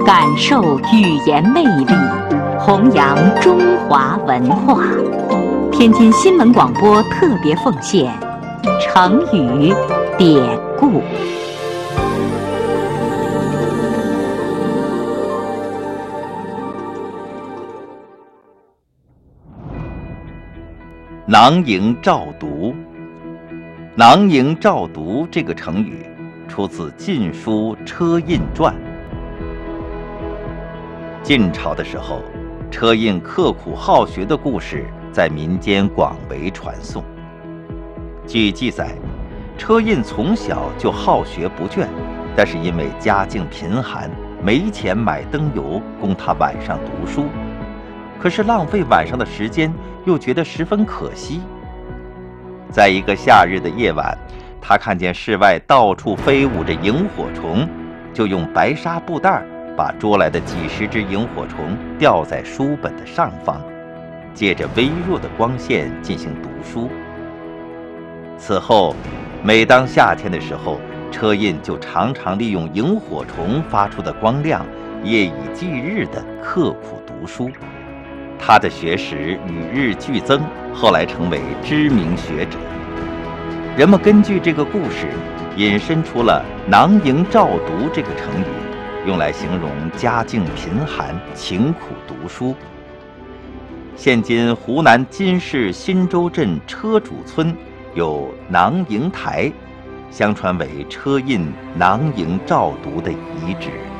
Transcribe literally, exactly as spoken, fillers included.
感受语言魅力，弘扬中华文化。天津新闻广播特别奉献成语典故。 囊萤照读。囊萤照读这个成语出自《晋书·车胤传》。晋朝的时候，车胤刻苦好学的故事在民间广为传颂。据记载，车胤从小就好学不倦，但是因为家境贫寒，没钱买灯油供他晚上读书，可是浪费晚上的时间又觉得十分可惜。在一个夏日的夜晚，他看见室外到处飞舞着萤火虫，就用白纱布袋把捉来的几十只萤火虫吊在书本的上方，借着微弱的光线进行读书。此后，每当夏天的时候，车胤就常常利用萤火虫发出的光亮，夜以继日地刻苦读书。他的学识与日俱增，后来成为知名学者。人们根据这个故事，引申出了囊萤照读这个成语，用来形容家境贫寒、勤苦读书。现今湖南金市新洲镇车主村有囊萤台，相传为车胤囊萤照读的遗址。